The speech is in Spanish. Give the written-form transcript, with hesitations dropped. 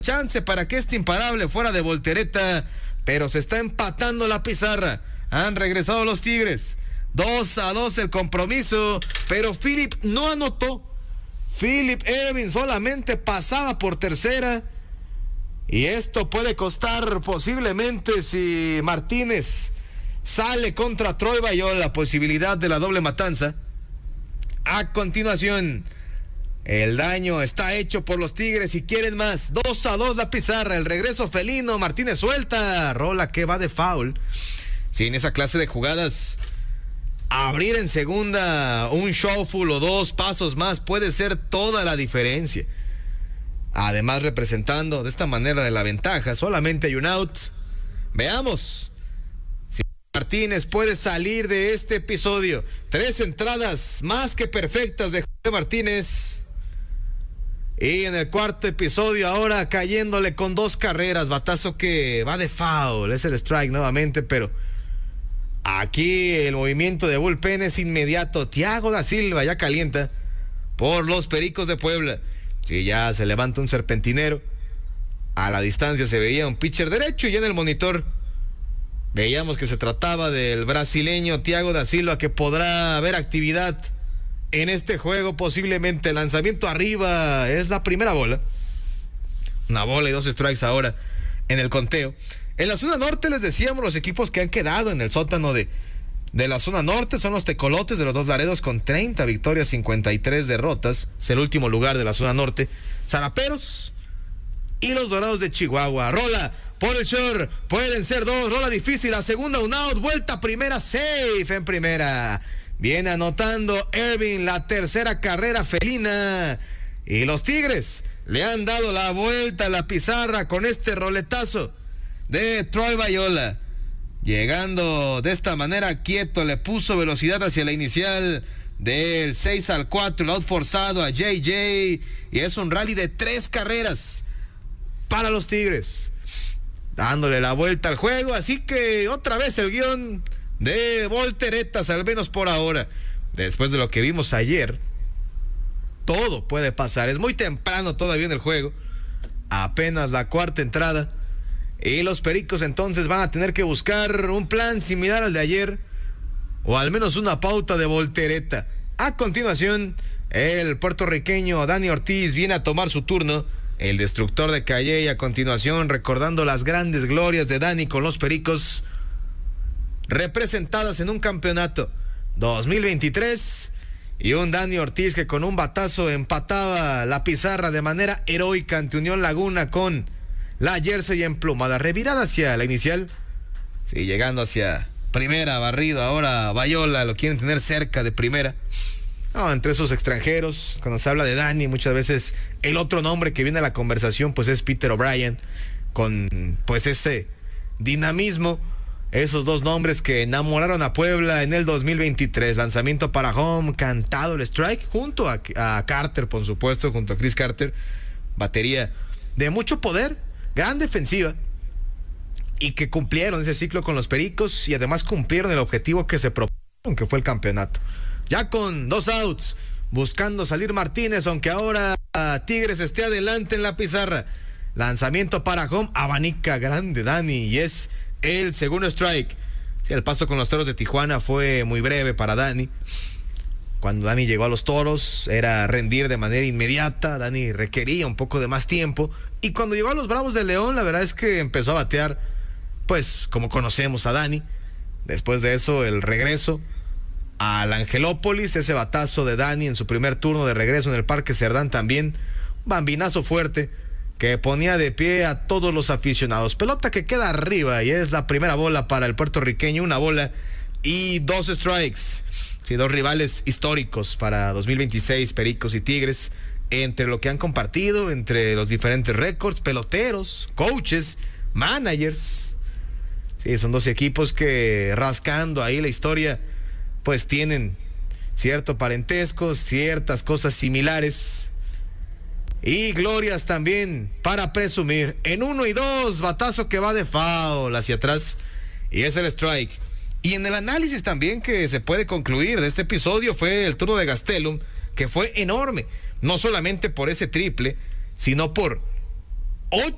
chance para que este imparable fuera de voltereta, pero se está empatando la pizarra. Han regresado los Tigres. 2-2 el compromiso, pero Philip no anotó. Philip Ervin solamente pasaba por tercera. Y esto puede costar posiblemente, si Martínez sale contra Troy Bayol, la posibilidad de la doble matanza. A continuación, el daño está hecho por los Tigres y quieren más. 2-2 la pizarra, el regreso felino. Martínez suelta, rola que va de foul. Sí, en esa clase de jugadas, abrir en segunda un shuffle o dos pasos más puede ser toda la diferencia. Además, representando de esta manera de la ventaja, solamente hay un out. Veamos si Martínez puede salir de este episodio. 3 entradas más que perfectas de José Martínez. Y en el cuarto episodio ahora cayéndole con 2 carreras. Batazo que va de foul. Es el strike nuevamente, pero aquí el movimiento de bullpen es inmediato. Thiago da Silva ya calienta por los Pericos de Puebla. Sí, ya se levanta un serpentinero. A la distancia se veía un pitcher derecho y ya en el monitor veíamos que se trataba del brasileño Thiago da Silva, que podrá haber actividad en este juego. Posiblemente el lanzamiento arriba es la primera bola. Una bola y 2 strikes ahora en el conteo. En la zona norte les decíamos los equipos que han quedado en el sótano de la zona norte son los Tecolotes de los Dos Laredos con 30 victorias, 53 derrotas. Es el último lugar de la zona norte. Zaraperos y los Dorados de Chihuahua. Rola por el short. Pueden ser 2. Rola difícil. La segunda, un out. Vuelta primera. Safe en primera. Viene anotando Ervin la tercera carrera felina. Y los Tigres le han dado la vuelta a la pizarra con este roletazo de Troy Bayol. Llegando de esta manera quieto, le puso velocidad hacia la inicial del 6-4, el out forzado a JJ, y es un rally de 3 carreras para los Tigres, dándole la vuelta al juego. Así que otra vez el guión de volteretas, al menos por ahora. Después de lo que vimos ayer, todo puede pasar. Es muy temprano todavía en el juego, apenas la cuarta entrada. Y los Pericos entonces van a tener que buscar un plan similar al de ayer, o al menos una pauta de voltereta. A continuación, el puertorriqueño Dani Ortiz viene a tomar su turno. El destructor de Calle, y a continuación recordando las grandes glorias de Dani con los Pericos, representadas en un campeonato 2023. Y un Dani Ortiz que con un batazo empataba la pizarra de manera heroica ante Unión Laguna con la jersey emplumada, revirada hacia la inicial. Sí, llegando hacia primera, barrido. Ahora Bayola lo quieren tener cerca de primera. No, entre esos extranjeros, cuando se habla de Dani, muchas veces el otro nombre que viene a la conversación pues es Peter O'Brien, con pues ese dinamismo. Esos 2 nombres que enamoraron a Puebla en el 2023. Lanzamiento para home, cantado el strike, junto a Carter, por supuesto, junto a Chris Carter. Batería de mucho poder, gran defensiva, y que cumplieron ese ciclo con los Pericos, y además cumplieron el objetivo que se propusieron, que fue el campeonato. Ya con 2 outs, buscando salir Martínez, aunque ahora Tigres esté adelante en la pizarra. Lanzamiento para home, abanica grande Dani, y es el segundo strike. Sí, el paso con los Toros de Tijuana fue muy breve para Dani. Cuando Dani llegó a los Toros era rendir de manera inmediata. Dani requería un poco de más tiempo. Y cuando llegó a los Bravos de León, la verdad es que empezó a batear, pues, como conocemos a Dani. Después de eso, el regreso al Angelópolis, ese batazo de Dani en su primer turno de regreso en el Parque Cerdán también. Bambinazo fuerte que ponía de pie a todos los aficionados. Pelota que queda arriba y es la primera bola para el puertorriqueño. 1 bola y 2 strikes. Sí, 2 rivales históricos para 2026, Pericos y Tigres, entre lo que han compartido, entre los diferentes récords, peloteros, coaches, managers. Sí, son 2 equipos que, rascando ahí la historia, pues tienen cierto parentesco, ciertas cosas similares. Y glorias también para presumir. En 1 y 2, batazo que va de foul hacia atrás, y es el strike. Y en el análisis también que se puede concluir de este episodio fue el turno de Gastelum, que fue enorme, no solamente por ese triple, sino por 8